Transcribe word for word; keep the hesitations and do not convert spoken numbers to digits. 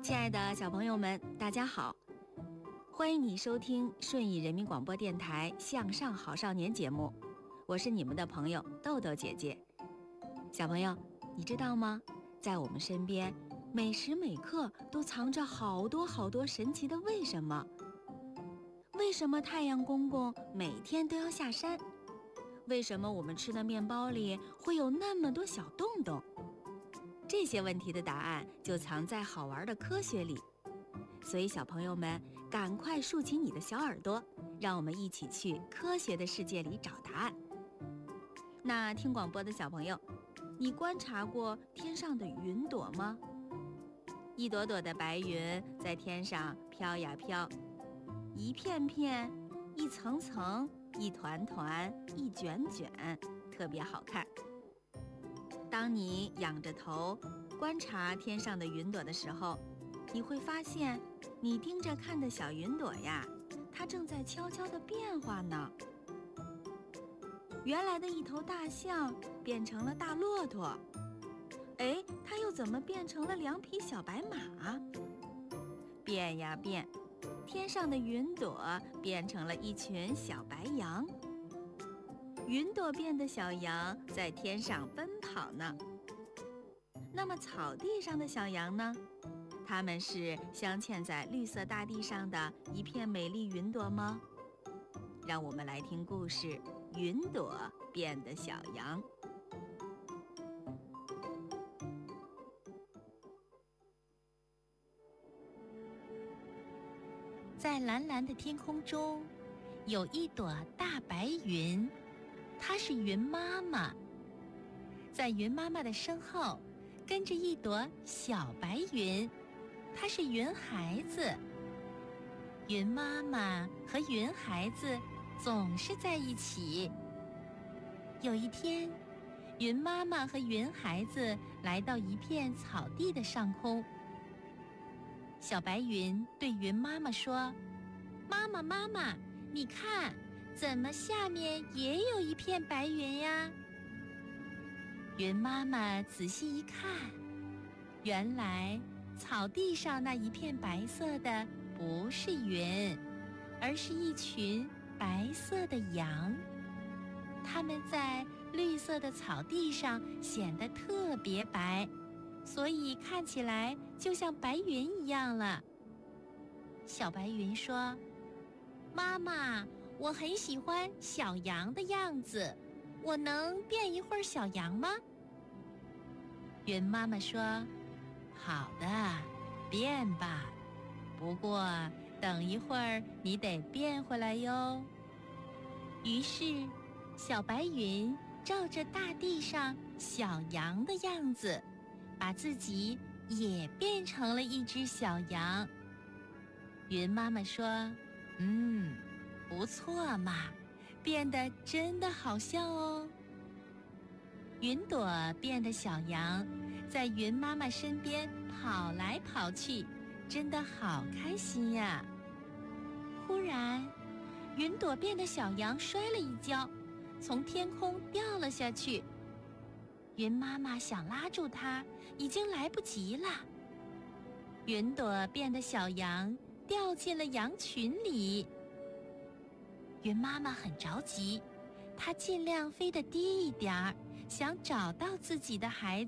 亲爱的小朋友们，大家好，欢迎你收听顺义人民广播电台向上好少年节目，我是你们的朋友豆豆姐姐。小朋友，你知道吗？在我们身边，每时每刻都藏着好多好多神奇的为什么。为什么太阳公公每天都要下山？为什么我们吃的面包里会有那么多小洞洞？这些问题的答案就藏在好玩的科学里，所以小朋友们赶快竖起你的小耳朵，让我们一起去科学的世界里找答案。那听广播的小朋友，你观察过天上的云朵吗？一朵朵的白云在天上飘呀飘，一片片，一层层，一团团，一卷卷，特别好看。当你仰着头观察天上的云朵的时候，你会发现你盯着看的小云朵呀，它正在悄悄地变化呢。原来的一头大象变成了大骆驼，哎，它又怎么变成了两匹小白马？变呀变，天上的云朵变成了一群小白羊。云朵变的小羊在天上奔跑呢。那么草地上的小羊呢？它们是镶嵌在绿色大地上的一片美丽云朵吗？让我们来听故事《云朵变的小羊》。 在蓝蓝的天空中，有一朵大白云，它是云妈妈。在云妈妈的身后，跟着一朵小白云，它是云孩子。云妈妈和云孩子总是在一起。有一天，云妈妈和云孩子来到一片草地的上空。小白云对云妈妈说：“妈妈，妈妈，你看，怎么下面也有一片白云呀？”云妈妈仔细一看，原来草地上那一片白色的不是云，而是一群白色的羊。它们在绿色的草地上显得特别白，所以看起来就像白云一样了。小白云说：“妈妈，我很喜欢小羊的样子，我能变一会儿小羊吗？”云妈妈说：“好的，变吧，不过等一会儿你得变回来哟。”于是小白云照着大地上小羊的样子，把自己也变成了一只小羊。云妈妈说：“嗯，不错嘛，变得真的好笑哦。”云朵变的小羊在云妈妈身边跑来跑去，真的好开心呀。忽然，云朵变的小羊摔了一跤，从天空掉了下去。云妈妈想拉住它，已经来不及了。云朵变的小羊掉进了羊群里。云妈妈很着急，她尽量飞得低一点儿，想找到自己的孩